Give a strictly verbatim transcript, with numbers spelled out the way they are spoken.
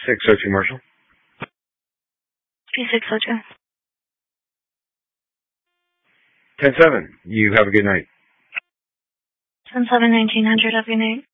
six oh two Marshall. P six oh two. ten seven. You have a good night. ten seven nineteen hundred. Have a good night.